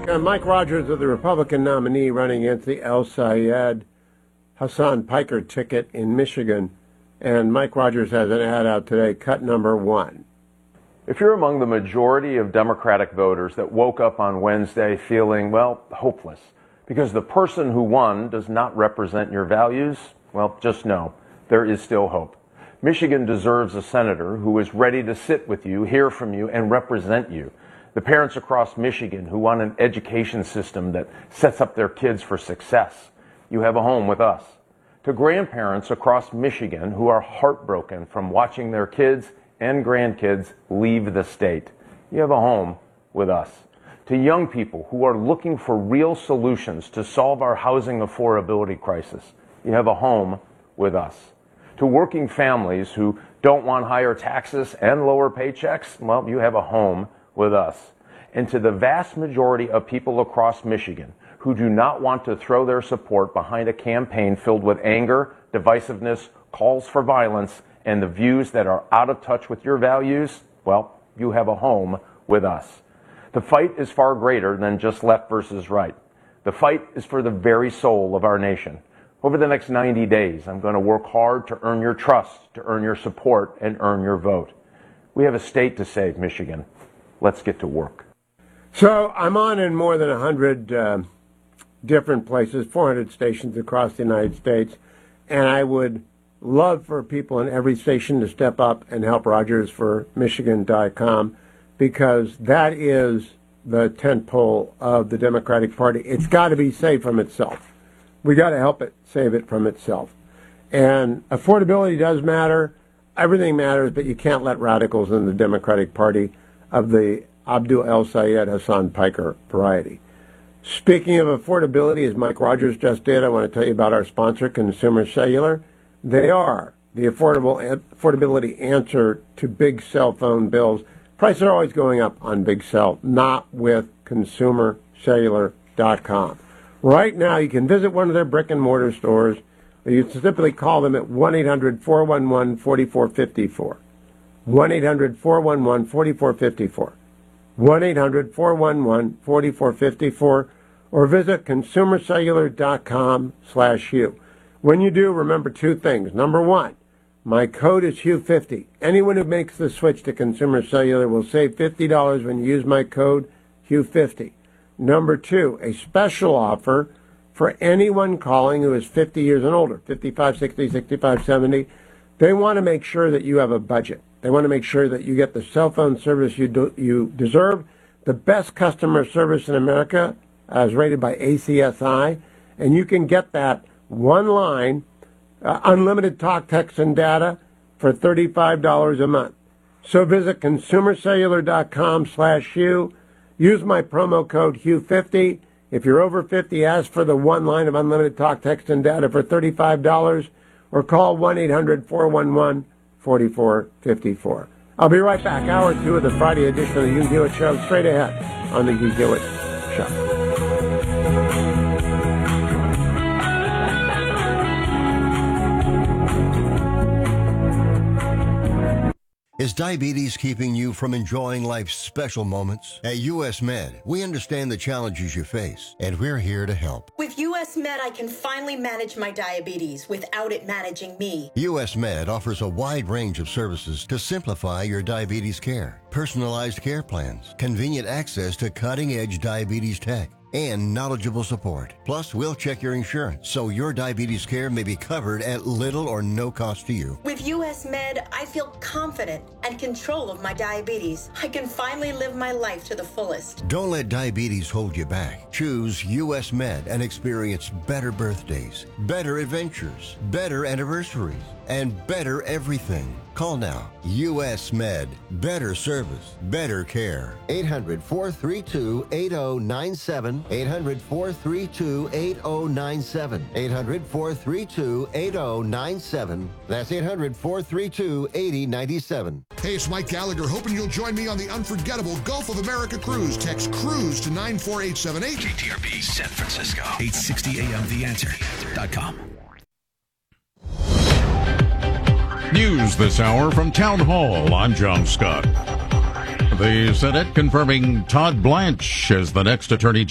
back. Mike Rogers of the Republican nominee running against the El Sayed Hassan Piker ticket in Michigan. And Mike Rogers has an ad out today, cut number 1. If you're among the majority of Democratic voters that woke up on Wednesday feeling, well, hopeless, because the person who won does not represent your values, well, just know there is still hope. Michigan deserves a senator who is ready to sit with you, hear from you, and represent you. The parents across Michigan who want an education system that sets up their kids for success. You have a home with us. To grandparents across Michigan who are heartbroken from watching their kids and grandkids leave the state. You have a home with us. To young people who are looking for real solutions to solve our housing affordability crisis. You have a home with us. To working families who don't want higher taxes and lower paychecks, well, you have a home with us. And to the vast majority of people across Michigan who do not want to throw their support behind a campaign filled with anger, divisiveness, calls for violence, and the views that are out of touch with your values, well, you have a home with us. The fight is far greater than just left versus right. The fight is for the very soul of our nation. Over the next 90 days, I'm going to work hard to earn your trust, to earn your support, and earn your vote. We have a state to save, Michigan. Let's get to work. So I'm on in more than 100 different places, 400 stations across the United States, and I would love for people in every station to step up and help Rogers for Michigan.com, because that is the tentpole of the Democratic Party. It's got to be saved from itself. We got to help it save it from itself. And affordability does matter. Everything matters, but you can't let radicals in the Democratic Party of the Abdul El Sayed Hassan Piker variety. Speaking of affordability, as Mike Rogers just did, I want to tell you about our sponsor, Consumer Cellular. They are the affordability answer to big cell phone bills. Prices are always going up on big cell, not with ConsumerCellular.com. Right now, you can visit one of their brick-and-mortar stores, or you simply call them at 1-800-411-4454. 1-800-411-4454. 1-800-411-4454. Or visit ConsumerCellular.com/Hugh. When you do, remember two things. Number one, my code is Hugh50. Anyone who makes the switch to Consumer Cellular will save $50 when you use my code Hugh50. Number two, a special offer for anyone calling who is 50 years and older, 55, 60, 65, 70. They want to make sure that you have a budget. They want to make sure that you get the cell phone service you deserve. The best customer service in America, as rated by ACSI, and you can get that one line, unlimited talk, text, and data for $35 a month. So visit ConsumerCellular.com/Hugh. Use my promo code Hugh50. If you're over 50, ask for the one line of unlimited talk, text, and data for $35, or call 1-800-411-4454. I'll be right back. Hour 2 of the Friday edition of the Hugh Hewitt Show, straight ahead on the Hugh Hewitt Show. Is diabetes keeping you from enjoying life's special moments? At US Med, we understand the challenges you face, and we're here to help. With US Med, I can finally manage my diabetes without it managing me. US Med offers a wide range of services to simplify your diabetes care. Personalized care plans, convenient access to cutting-edge diabetes tech, and knowledgeable support. Plus, we'll check your insurance so your diabetes care may be covered at little or no cost to you. With US Med, I feel confident and control of my diabetes. I can finally live my life to the fullest. Don't let diabetes hold you back. Choose US Med and experience better birthdays, better adventures, better anniversaries, and better everything. Call now. US Med. Better service. Better care. 800-432-8097. 800-432-8097. 800-432-8097. That's 800-432-8097. Hey, it's Mike Gallagher, hoping you'll join me on the unforgettable Gulf of America cruise. Text CRUISE to 94878. KTRP San Francisco. 860 AM TheAnswer.com. News this hour from Town Hall. I'm John Scott. The Senate confirming Todd Blanche as the next Attorney